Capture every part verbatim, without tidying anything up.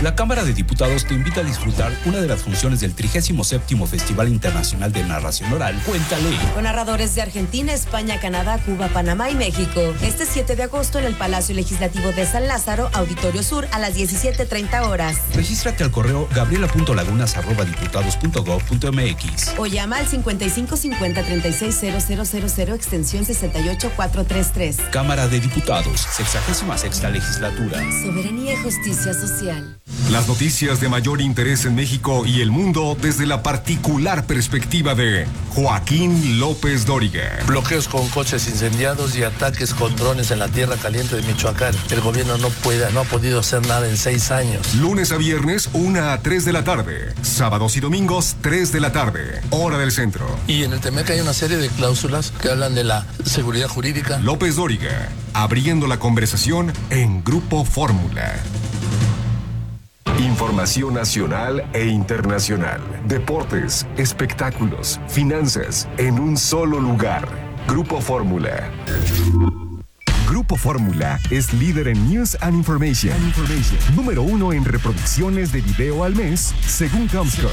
La Cámara de Diputados te invita a disfrutar una de las funciones del trigésimo séptimo Festival Internacional de Narración Oral, Cuéntale. Con narradores de Argentina, España, Canadá, Cuba, Panamá y México. Este siete de agosto en el Palacio Legislativo de San Lázaro, Auditorio Sur, a las diecisiete treinta horas. Regístrate al correo gabriela punto lagunas arroba diputados punto gob punto mx o llama al cincuenta y cinco cincuenta treinta y seis cero cero cero cero extensión sesenta y ocho cuatrocientos treinta y tres. Cámara de Diputados, sexagésima sexta Legislatura. Soberanía y justicia social. Las noticias de mayor interés en México y el mundo desde la particular perspectiva de Joaquín López Dóriga. Bloqueos con coches incendiados y ataques con drones en la tierra caliente de Michoacán. El gobierno no puede, no ha podido hacer nada en seis años. Lunes a viernes, una a tres de la tarde. Sábados y domingos, tres de la tarde. Hora del centro. Y en el Temec hay una serie de cláusulas que hablan de la seguridad jurídica. López Dóriga, abriendo la conversación en Grupo Fórmula. Información nacional e internacional. Deportes, espectáculos, finanzas, en un solo lugar. Grupo Fórmula. Grupo Fórmula es líder en News and Information. Information. Número uno en reproducciones de video al mes, según Comscore.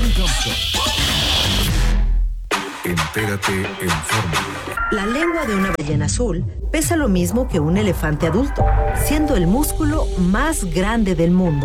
Entérate en Fórmula. La lengua de una ballena azul pesa lo mismo que un elefante adulto, siendo el músculo más grande del mundo.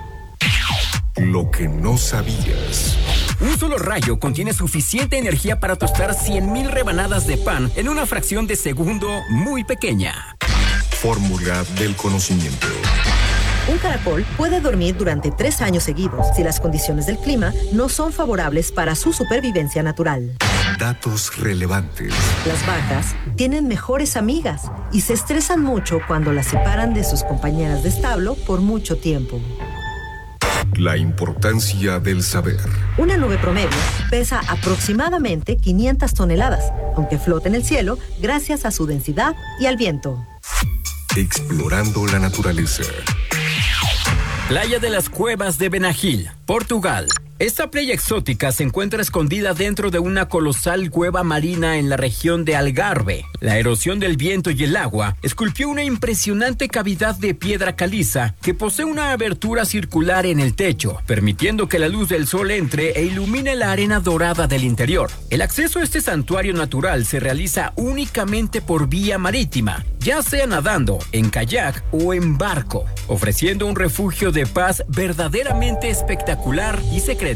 Lo que no sabías. Un solo rayo contiene suficiente energía para tostar cien mil rebanadas de pan en una fracción de segundo muy pequeña. Fórmula del conocimiento. Un caracol puede dormir durante tres años seguidos si las condiciones del clima no son favorables para su supervivencia natural. Datos relevantes. Las vacas tienen mejores amigas y se estresan mucho cuando las separan de sus compañeras de establo por mucho tiempo. La importancia del saber. Una nube promedio pesa aproximadamente quinientas toneladas, aunque flota en el cielo gracias a su densidad y al viento. Explorando la naturaleza. Playa de las Cuevas de Benagil, Portugal. Esta playa exótica se encuentra escondida dentro de una colosal cueva marina en la región de Algarve. La erosión del viento y el agua esculpió una impresionante cavidad de piedra caliza que posee una abertura circular en el techo, permitiendo que la luz del sol entre e ilumine la arena dorada del interior. El acceso a este santuario natural se realiza únicamente por vía marítima, ya sea nadando, en kayak o en barco, ofreciendo un refugio de paz verdaderamente espectacular y secreto.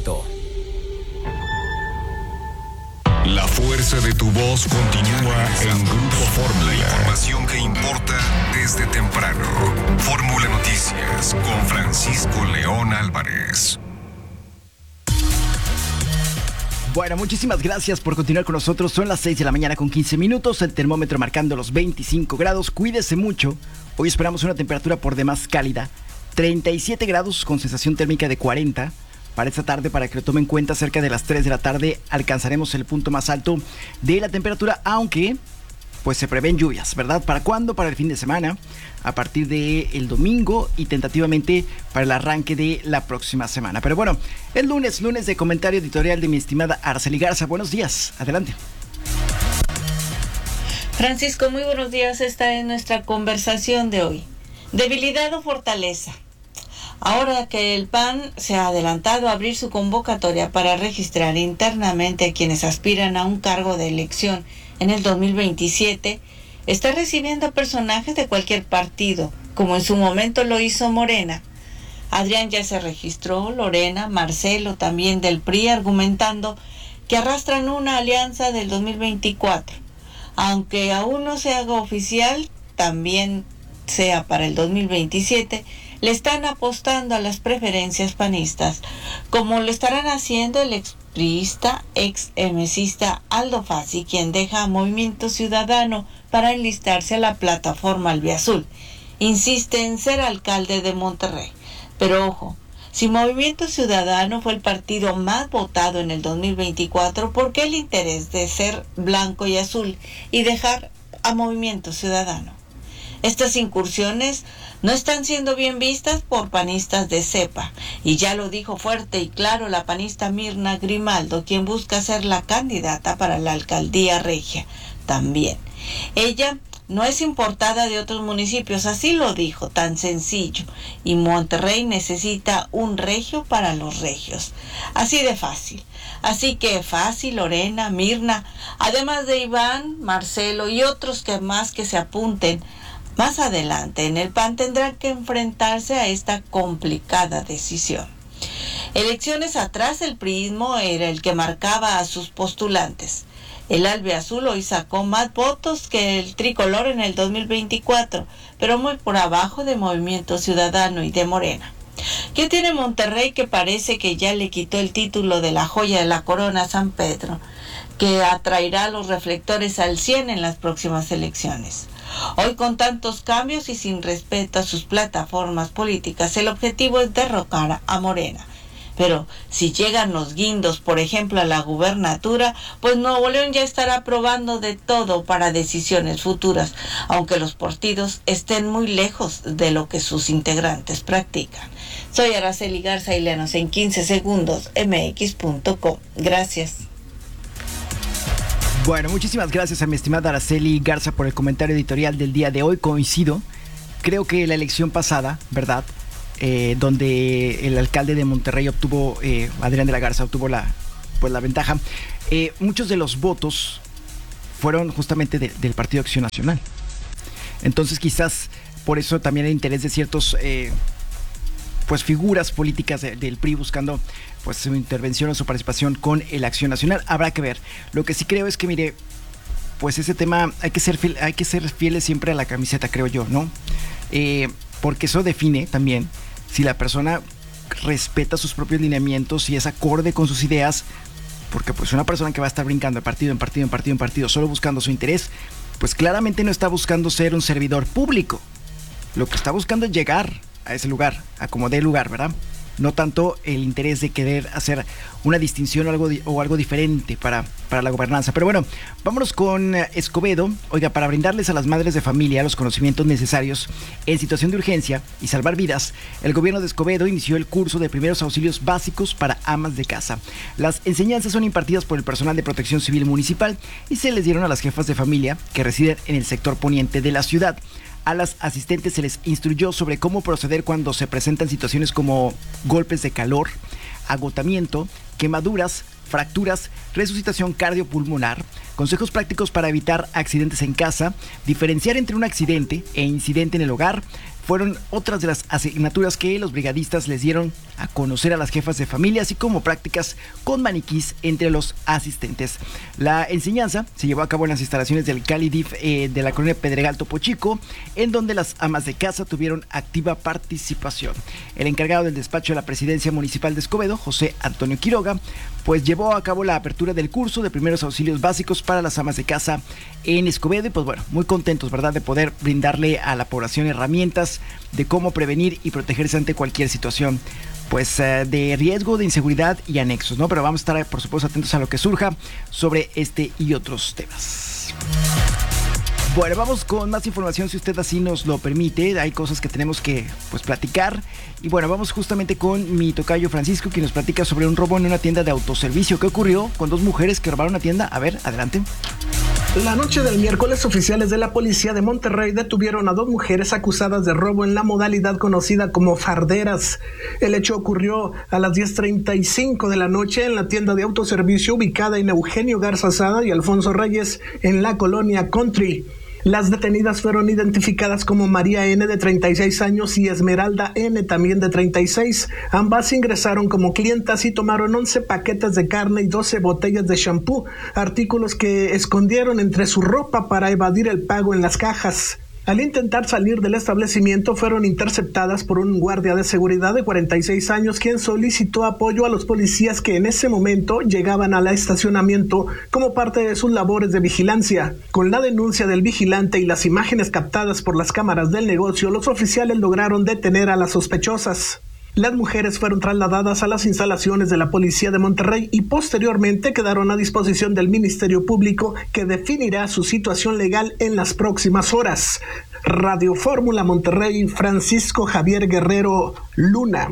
La fuerza de tu voz continúa en Grupo Fórmula. La información que importa desde temprano. Fórmula Noticias con Francisco León Álvarez. Bueno, muchísimas gracias por continuar con nosotros. Son las seis de la mañana con quince minutos. El termómetro marcando los veinticinco grados. Cuídese mucho. Hoy esperamos una temperatura por demás cálida. treinta y siete grados con sensación térmica de cuarenta. Para esta tarde, para que lo tomen en cuenta, cerca de las tres de la tarde alcanzaremos el punto más alto de la temperatura, aunque pues se prevén lluvias, ¿verdad? ¿Para cuándo? Para el fin de semana, a partir del domingo y tentativamente para el arranque de la próxima semana. Pero bueno, el lunes, lunes de comentario editorial de mi estimada Araceli Garza. Buenos días, adelante. Francisco, muy buenos días. Esta es nuestra conversación de hoy. ¿Debilidad o fortaleza? Ahora que el P A N se ha adelantado a abrir su convocatoria para registrar internamente a quienes aspiran a un cargo de elección en el dos mil veintisiete, está recibiendo personajes de cualquier partido, como en su momento lo hizo Morena. Adrián ya se registró, Lorena, Marcelo también del P R I, argumentando que arrastran una alianza del dos mil veinticuatro. Aunque aún no se haga oficial, también sea para el dos mil veintisiete, le están apostando a las preferencias panistas, como lo estarán haciendo el expriista, ex-emesista Aldo Fassi, quien deja a Movimiento Ciudadano para enlistarse a la plataforma albiazul. Insiste en ser alcalde de Monterrey. Pero ojo, si Movimiento Ciudadano fue el partido más votado en el dos mil veinticuatro, ¿por qué el interés de ser blanco y azul y dejar a Movimiento Ciudadano? Estas incursiones no están siendo bien vistas por panistas de cepa, y ya lo dijo fuerte y claro la panista Mirna Grimaldo, quien busca ser la candidata para la alcaldía regia. También ella no es importada de otros municipios, así lo dijo, tan sencillo. Y Monterrey necesita un regio para los regios. Así de fácil. Así que fácil, Lorena, Mirna, además de Iván, Marcelo y otros que más que se apunten más adelante en el P A N, tendrán que enfrentarse a esta complicada decisión. Elecciones atrás, el priismo era el que marcaba a sus postulantes. El albiazul hoy sacó más votos que el tricolor en el dos mil veinticuatro, pero muy por abajo de Movimiento Ciudadano y de Morena. ¿Qué tiene Monterrey que parece que ya le quitó el título de la joya de la corona a San Pedro, que atraerá los reflectores al cien en las próximas elecciones? Hoy, con tantos cambios y sin respeto a sus plataformas políticas, el objetivo es derrocar a Morena. Pero si llegan los guindos, por ejemplo, a la gubernatura, pues Nuevo León ya estará probando de todo para decisiones futuras, aunque los partidos estén muy lejos de lo que sus integrantes practican. Soy Araceli Garza y léanos en quince segundos, eme equis punto com. Gracias. Bueno, muchísimas gracias a mi estimada Araceli Garza por el comentario editorial del día de hoy. Coincido, creo que la elección pasada, ¿verdad?, Eh, donde el alcalde de Monterrey obtuvo, eh, Adrián de la Garza obtuvo la, pues la ventaja, eh, muchos de los votos fueron justamente de, del Partido Acción Nacional. Entonces quizás por eso también el interés de ciertos eh, pues figuras políticas de, del P R I buscando pues su intervención o su participación con el Acción Nacional. Habrá que ver. Lo que sí creo es que, mire, pues ese tema hay que ser fiel, hay que ser fieles siempre a la camiseta, creo yo, ¿no? Eh, porque eso define también si la persona respeta sus propios lineamientos y es acorde con sus ideas, porque pues una persona que va a estar brincando de partido en partido, en partido, en partido, solo buscando su interés, pues claramente no está buscando ser un servidor público. Lo que está buscando es llegar a ese lugar, a como dé lugar, ¿verdad? No tanto el interés de querer hacer una distinción o algo, o algo diferente para, para la gobernanza. Pero bueno, vámonos con Escobedo. Oiga, para brindarles a las madres de familia los conocimientos necesarios en situación de urgencia y salvar vidas, el gobierno de Escobedo inició el curso de primeros auxilios básicos para amas de casa. Las enseñanzas son impartidas por el personal de protección civil municipal y se les dieron a las jefas de familia que residen en el sector poniente de la ciudad. A las asistentes se les instruyó sobre cómo proceder cuando se presentan situaciones como golpes de calor, agotamiento, quemaduras, fracturas, resucitación cardiopulmonar, consejos prácticos para evitar accidentes en casa, diferenciar entre un accidente e incidente en el hogar. Fueron otras de las asignaturas que los brigadistas les dieron a conocer a las jefas de familia, así como prácticas con maniquís entre los asistentes. La enseñanza se llevó a cabo en las instalaciones del CaliDIF eh, de la colonia Pedregal Topo Chico, en donde las amas de casa tuvieron activa participación. El encargado del despacho de la presidencia municipal de Escobedo, José Antonio Quiroga, pues llevó a cabo la apertura del curso de primeros auxilios básicos para las amas de casa en Escobedo y pues bueno, muy contentos, ¿verdad?, de poder brindarle a la población herramientas de cómo prevenir y protegerse ante cualquier situación pues uh, de riesgo, de inseguridad y anexos, ¿no? Pero vamos a estar, por supuesto, atentos a lo que surja sobre este y otros temas. Bueno, vamos con más información, si usted así nos lo permite. Hay cosas que tenemos que pues platicar. Y bueno, vamos justamente con mi tocayo Francisco, quien nos platica sobre un robo en una tienda de autoservicio. ¿Qué ocurrió con dos mujeres que robaron una tienda? A ver, adelante. La noche del miércoles, oficiales de la policía de Monterrey detuvieron a dos mujeres acusadas de robo en la modalidad conocida como farderas. El hecho ocurrió a las diez treinta y cinco de la noche en la tienda de autoservicio ubicada en Eugenio Garza Sada y Alfonso Reyes en la colonia Country. Las detenidas fueron identificadas como María N., de treinta y seis años, y Esmeralda N., también de treinta y seis. Ambas ingresaron como clientas y tomaron once paquetes de carne y doce botellas de shampoo, artículos que escondieron entre su ropa para evadir el pago en las cajas. Al intentar salir del establecimiento, fueron interceptadas por un guardia de seguridad de cuarenta y seis años, quien solicitó apoyo a los policías que en ese momento llegaban al estacionamiento como parte de sus labores de vigilancia. Con la denuncia del vigilante y las imágenes captadas por las cámaras del negocio, los oficiales lograron detener a las sospechosas. Las mujeres fueron trasladadas a las instalaciones de la Policía de Monterrey y posteriormente quedaron a disposición del Ministerio Público, que definirá su situación legal en las próximas horas. Radio Fórmula Monterrey, Francisco Javier Guerrero Luna.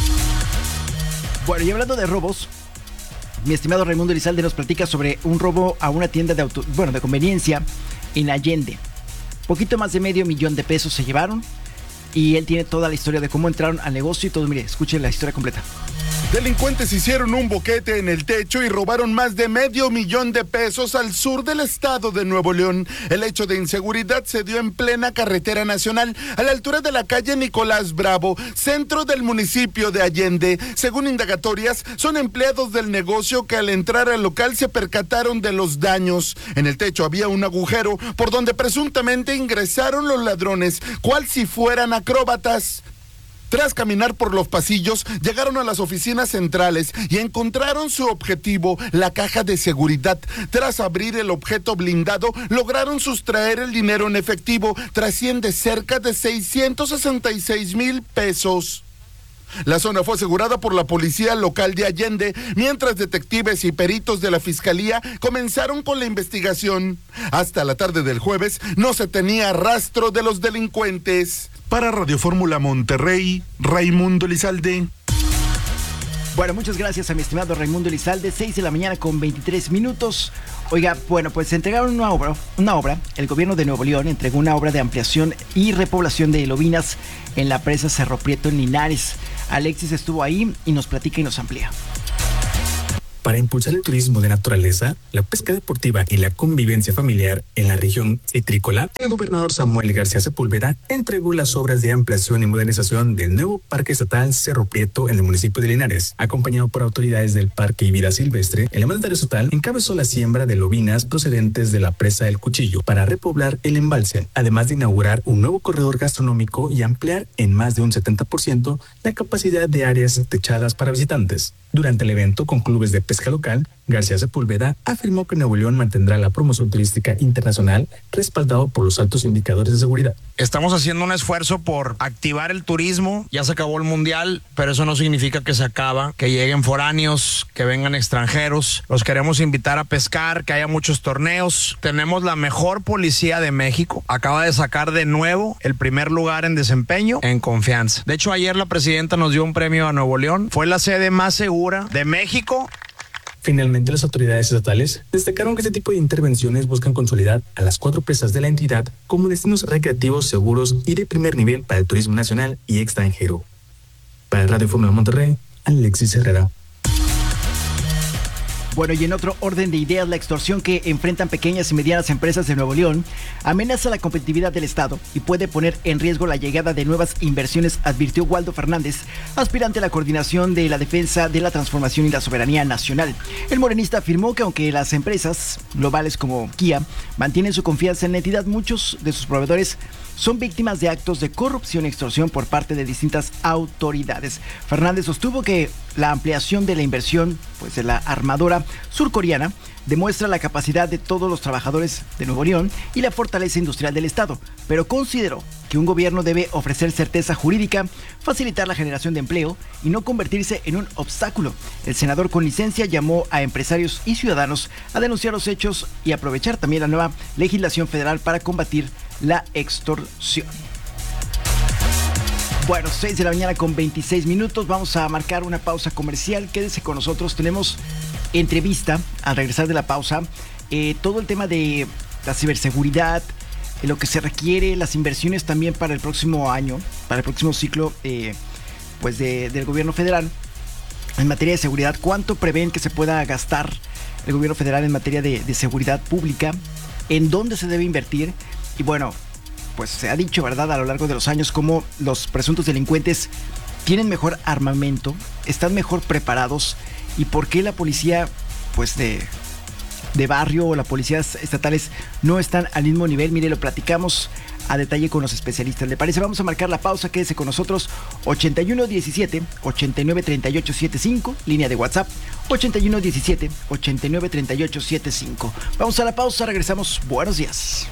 Bueno, y hablando de robos, mi estimado Raimundo Elizalde nos platica sobre un robo a una tienda de auto, bueno, de conveniencia en Allende. Poquito más de medio millón de pesos se llevaron. Y él tiene toda la historia de cómo entraron al negocio y todo. Mire, escuchen la historia completa. Delincuentes hicieron un boquete en el techo y robaron más de medio millón de pesos al sur del estado de Nuevo León. El hecho de inseguridad se dio en plena carretera nacional, a la altura de la calle Nicolás Bravo, centro del municipio de Allende. Según indagatorias, son empleados del negocio que al entrar al local se percataron de los daños. En el techo había un agujero por donde presuntamente ingresaron los ladrones, cual si fueran acróbatas. Tras caminar por los pasillos, llegaron a las oficinas centrales y encontraron su objetivo, la caja de seguridad. Tras abrir el objeto blindado, lograron sustraer el dinero en efectivo, trasciende cerca de seiscientos sesenta y seis mil pesos. La zona fue asegurada por la policía local de Allende, mientras detectives y peritos de la fiscalía comenzaron con la investigación. Hasta la tarde del jueves no se tenía rastro de los delincuentes. Para Radio Fórmula Monterrey, Raimundo Elizalde. Bueno, muchas gracias a mi estimado Raimundo Elizalde, seis de la mañana con veintitrés minutos. Oiga, bueno, pues se entregaron una obra, una obra, el gobierno de Nuevo León entregó una obra de ampliación y repoblación de lobinas en la presa Cerro Prieto en Linares. Alexis estuvo ahí y nos platica y nos amplía. Para impulsar el turismo de naturaleza, la pesca deportiva y la convivencia familiar en la región citrícola, el gobernador Samuel García Sepúlveda entregó las obras de ampliación y modernización del nuevo Parque Estatal Cerro Prieto en el municipio de Linares. Acompañado por autoridades del Parque y Vida Silvestre, el mandatario estatal encabezó la siembra de lobinas procedentes de la presa El Cuchillo para repoblar el embalse, además de inaugurar un nuevo corredor gastronómico y ampliar en más de un setenta por ciento la capacidad de áreas techadas para visitantes. Durante el evento con clubes de pesca local, García Sepúlveda afirmó que Nuevo León mantendrá la promoción turística internacional respaldado por los altos indicadores de seguridad. Estamos haciendo un esfuerzo por activar el turismo. Ya se acabó el mundial, pero eso no significa que se acaba, que lleguen foráneos, que vengan extranjeros. Los queremos invitar a pescar, que haya muchos torneos. Tenemos la mejor policía de México. Acaba de sacar de nuevo el primer lugar en desempeño en confianza. De hecho, ayer la presidenta nos dio un premio a Nuevo León. Fue la sede más segura de México. Finalmente, las autoridades estatales destacaron que este tipo de intervenciones buscan consolidar a las cuatro presas de la entidad como destinos recreativos seguros y de primer nivel para el turismo nacional y extranjero. Para Radio Fórmula Monterrey, Alexis Herrera. Bueno, y en otro orden de ideas, la extorsión que enfrentan pequeñas y medianas empresas de Nuevo León amenaza la competitividad del Estado y puede poner en riesgo la llegada de nuevas inversiones, advirtió Waldo Fernández, aspirante a la coordinación de la defensa de la transformación y la soberanía nacional. El morenista afirmó que aunque las empresas globales como Kia mantienen su confianza en la entidad, muchos de sus proveedores son víctimas de actos de corrupción y extorsión por parte de distintas autoridades. Fernández sostuvo que la ampliación de la inversión pues, de la armadora surcoreana demuestra la capacidad de todos los trabajadores de Nuevo León y la fortaleza industrial del Estado, pero consideró que un gobierno debe ofrecer certeza jurídica, facilitar la generación de empleo y no convertirse en un obstáculo. El senador con licencia llamó a empresarios y ciudadanos a denunciar los hechos y aprovechar también la nueva legislación federal para combatir la extorsión. Bueno, seis de la mañana con veintiséis minutos, vamos a marcar una pausa comercial. Quédese con nosotros, tenemos entrevista al regresar de la pausa. Eh, todo el tema de la ciberseguridad, eh, lo que se requiere, las inversiones también para el próximo año, para el próximo ciclo eh, pues de, del gobierno federal en materia de seguridad. ¿Cuánto prevén que se pueda gastar el gobierno federal en materia de, de seguridad pública? ¿En dónde se debe invertir? Y bueno, pues se ha dicho, ¿verdad?, a lo largo de los años cómo los presuntos delincuentes tienen mejor armamento, están mejor preparados y por qué la policía, pues de, de barrio o las policías estatales no están al mismo nivel. Mire, lo platicamos a detalle con los especialistas. ¿Le parece? Vamos a marcar la pausa, quédese con nosotros. ochenta y uno diecisiete, ochenta y nueve treinta y ocho setenta y cinco, línea de WhatsApp, ochenta y uno diecisiete, ochenta y nueve treinta y ocho setenta y cinco. Vamos a la pausa, regresamos. Buenos días.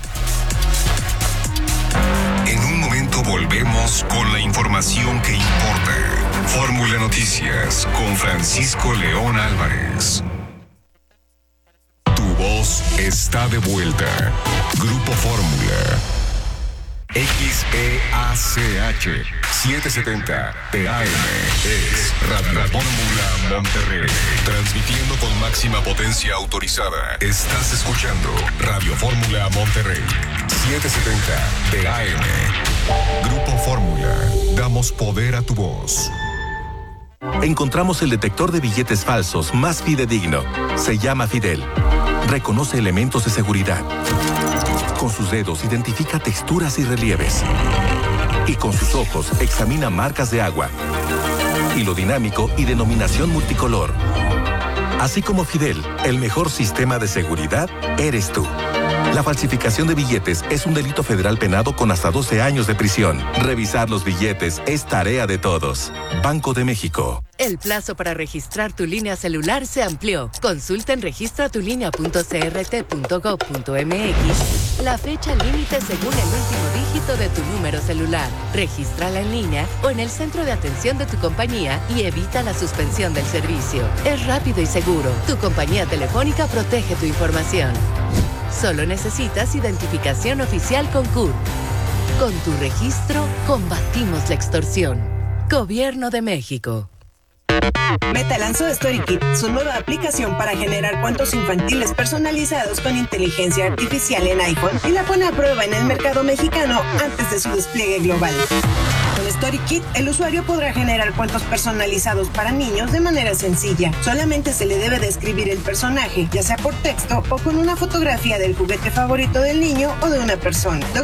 En un momento volvemos con la información que importa. Fórmula Noticias con Francisco León Álvarez. Tu voz está de vuelta. Grupo Fórmula. X E A C H setecientos setenta de A M es Radio Fórmula Monterrey. Transmitiendo con máxima potencia autorizada. Estás escuchando Radio Fórmula Monterrey. setecientos setenta de A M. Grupo Fórmula. Damos poder a tu voz. Encontramos el detector de billetes falsos más fidedigno. Se llama Fidel. Reconoce elementos de seguridad. Con sus dedos identifica texturas y relieves. Y con sus ojos examina marcas de agua, hilo dinámico y denominación multicolor. Así como Fidel, el mejor sistema de seguridad eres tú. La falsificación de billetes es un delito federal penado con hasta doce años de prisión. Revisar los billetes es tarea de todos. Banco de México. El plazo para registrar tu línea celular se amplió. Consulta en registra tu línea punto c r t punto gov punto m x la fecha límite según el último dígito de tu número celular. Regístrala en línea o en el centro de atención de tu compañía y evita la suspensión del servicio. Es rápido y seguro. Tu compañía telefónica protege tu información. Solo necesitas identificación oficial con C U R. Con tu registro, combatimos la extorsión. Gobierno de México. Meta lanzó StoryKit, su nueva aplicación para generar cuentos infantiles personalizados con inteligencia artificial en iPhone, y la pone a prueba en el mercado mexicano antes de su despliegue global. Con StoryKit, el usuario podrá generar cuentos personalizados para niños de manera sencilla. Solamente se le debe describir el personaje, ya sea por texto o con una fotografía del juguete favorito del niño o de una persona.